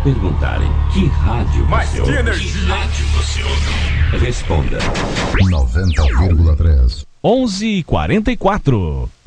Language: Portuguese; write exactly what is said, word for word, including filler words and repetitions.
perguntarem que rádio Mas você que ouve, energia! que rádio você ouve? Responda noventa vírgula três. onze e quarenta e quatro.